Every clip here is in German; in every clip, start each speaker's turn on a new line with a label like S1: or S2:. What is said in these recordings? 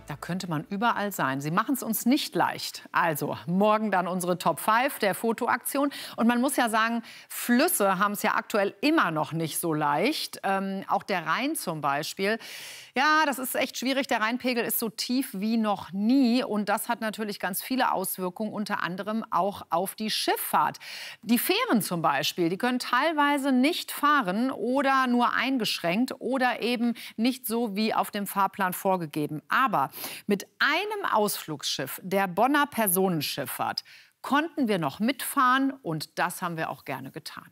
S1: Da könnte man überall sein. Sie machen es uns nicht leicht. Also, morgen dann unsere Top 5 der Fotoaktion. Und man muss ja sagen, Flüsse haben es ja aktuell immer noch nicht so leicht. Auch der Rhein zum Beispiel. Ja, das ist echt schwierig. Der Rheinpegel ist so tief wie noch nie. Und das hat natürlich ganz viele Auswirkungen, unter anderem auch auf die Schifffahrt. Die Fähren zum Beispiel, die können teilweise nicht fahren oder nur eingeschränkt oder eben nicht so wie auf dem Fahrplan vorgegeben. Aber mit einem Ausflugsschiff der Bonner Personenschifffahrt konnten wir noch mitfahren und das haben wir auch gerne getan.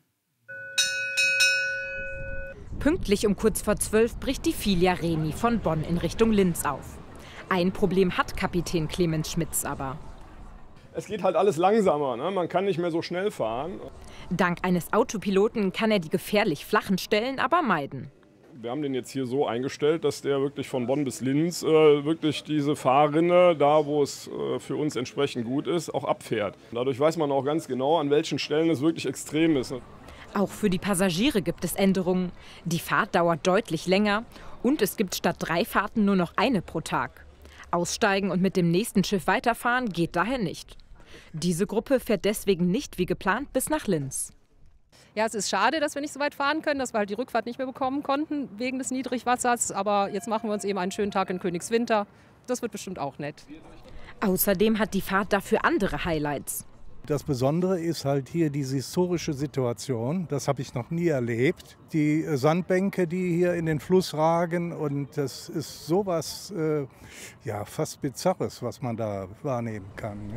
S2: Pünktlich um kurz vor 12 bricht die Filia Reni von Bonn in Richtung Linz auf. Ein Problem hat Kapitän Clemens Schmitz aber.
S3: Es geht halt alles langsamer, ne? Man kann nicht mehr so schnell fahren.
S2: Dank eines Autopiloten kann er die gefährlich flachen Stellen aber meiden.
S3: Wir haben den jetzt hier so eingestellt, dass der wirklich von Bonn bis Linz wirklich diese Fahrrinne, da wo es für uns entsprechend gut ist, auch abfährt. Dadurch weiß man auch ganz genau, an welchen Stellen es wirklich extrem ist.
S2: Auch für die Passagiere gibt es Änderungen. Die Fahrt dauert deutlich länger und es gibt statt 3 Fahrten nur noch eine pro Tag. Aussteigen und mit dem nächsten Schiff weiterfahren geht daher nicht. Diese Gruppe fährt deswegen nicht wie geplant bis nach Linz.
S4: Ja, es ist schade, dass wir nicht so weit fahren können, dass wir halt die Rückfahrt nicht mehr bekommen konnten wegen des Niedrigwassers. Aber jetzt machen wir uns eben einen schönen Tag in Königswinter. Das wird bestimmt auch nett.
S2: Außerdem hat die Fahrt dafür andere Highlights.
S5: Das Besondere ist halt hier diese historische Situation. Das habe ich noch nie erlebt. Die Sandbänke, die hier in den Fluss ragen. Und das ist sowas ja, fast Bizarres, was man da wahrnehmen kann.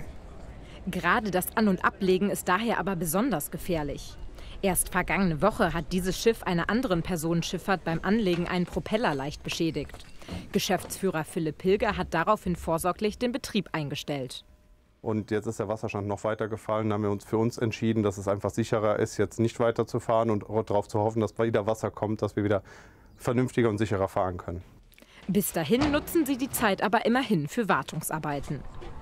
S2: Gerade das An- und Ablegen ist daher aber besonders gefährlich. Erst vergangene Woche hat dieses Schiff einer anderen Personenschifffahrt beim Anlegen einen Propeller leicht beschädigt. Geschäftsführer Philipp Pilger hat daraufhin vorsorglich den Betrieb eingestellt.
S6: Und jetzt ist der Wasserstand noch weiter gefallen. Da haben wir uns für uns entschieden, dass es einfach sicherer ist, jetzt nicht weiterzufahren und darauf zu hoffen, dass wieder Wasser kommt, dass wir wieder vernünftiger und sicherer fahren können.
S2: Bis dahin nutzen sie die Zeit aber immerhin für Wartungsarbeiten.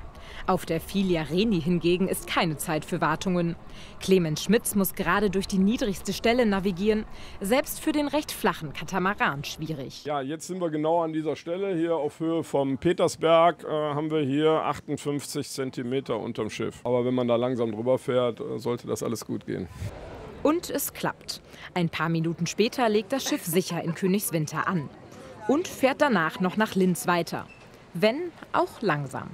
S2: Auf der Filia Reni hingegen ist keine Zeit für Wartungen. Clemens Schmitz muss gerade durch die niedrigste Stelle navigieren. Selbst für den recht flachen Katamaran schwierig.
S3: Ja, jetzt sind wir genau an dieser Stelle. Hier auf Höhe vom Petersberg haben wir hier 58 cm unterm Schiff. Aber wenn man da langsam drüber fährt, sollte das alles gut gehen.
S2: Und es klappt. Ein paar Minuten später legt das Schiff sicher in Königswinter an. Und fährt danach noch nach Linz weiter. Wenn auch langsam.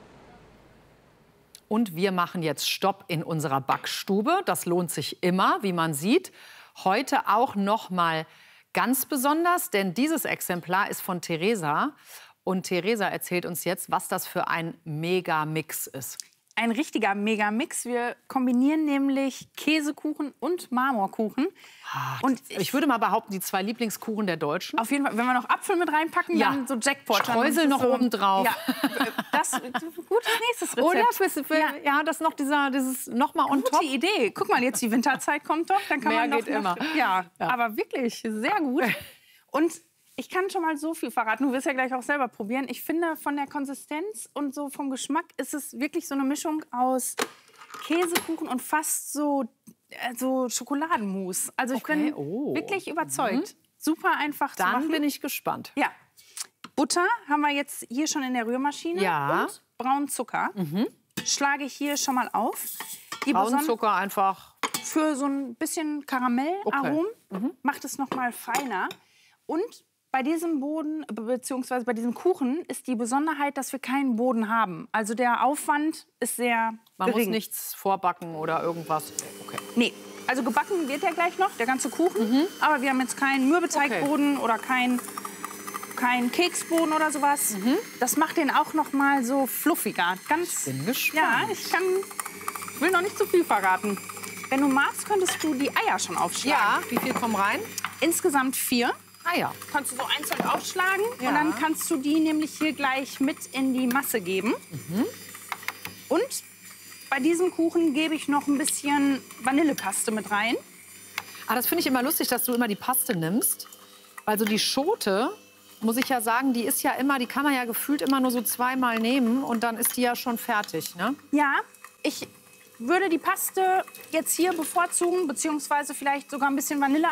S1: Und wir machen jetzt Stopp in unserer Backstube. Das lohnt sich immer, wie man sieht. Heute auch noch mal ganz besonders, denn dieses Exemplar ist von Theresa. Und Theresa erzählt uns jetzt, was das für ein Megamix ist.
S7: Ein richtiger Megamix. Wir kombinieren nämlich Käsekuchen und Marmorkuchen.
S1: Und ich würde mal behaupten, die 2 Lieblingskuchen der Deutschen.
S7: Auf jeden Fall, wenn wir noch Apfel mit reinpacken,
S1: ja,
S7: dann so Jackpot.
S1: Streusel noch
S7: so,
S1: oben drauf.
S7: Ja, das ist ein gutes nächstes Rezept.
S1: Oder? Ja, das noch dieses noch mal on top.
S7: Gute Idee. Guck mal, jetzt die Winterzeit kommt doch. Dann kann
S1: Mehr
S7: man noch,
S1: geht immer.
S7: Ja, aber wirklich sehr gut. Und ich kann schon mal so viel verraten. Du wirst ja gleich auch selber probieren. Ich finde, von der Konsistenz und so vom Geschmack ist es wirklich so eine Mischung aus Käsekuchen und fast so Schokoladenmus. Also ich bin wirklich überzeugt. Super einfach zu machen.
S1: Dann bin ich gespannt.
S7: Ja. Butter haben wir jetzt hier schon in der Rührmaschine.
S1: Ja.
S7: Und braunen Zucker. Schlage ich hier schon mal auf.
S1: Braunen Zucker einfach.
S7: Für so ein bisschen Karamellaromen macht es noch mal feiner. Und bei diesem Boden bzw. bei diesem Kuchen ist die Besonderheit, dass wir keinen Boden haben. Also der Aufwand ist sehr
S1: Man
S7: gering.
S1: muss nichts vorbacken oder irgendwas. Okay.
S7: Nee, also gebacken wird der gleich noch, der ganze Kuchen. Aber wir haben jetzt keinen Mürbeteigboden oder keinen Keksboden oder sowas. Das macht den auch noch mal so fluffiger.
S1: Ich bin gespannt.
S7: Ja, ich will noch nicht zu viel verraten. Wenn du magst, könntest du die Eier schon aufschlagen.
S1: Ja, wie viel kommen rein?
S7: Insgesamt 4.
S1: Ah ja.
S7: Kannst du so einzeln aufschlagen
S1: Ja.
S7: und dann kannst du die nämlich hier gleich mit in die Masse geben. Und bei diesem Kuchen gebe ich noch ein bisschen Vanillepaste mit rein.
S1: Das finde ich immer lustig, dass du immer die Paste nimmst. Weil so die Schote, muss ich ja sagen, die ist ja immer, die kann man ja gefühlt immer nur so 2-mal nehmen und dann ist die ja schon fertig, ne?
S7: Ja, ich würde die Paste jetzt hier bevorzugen, beziehungsweise vielleicht sogar ein bisschen Vanille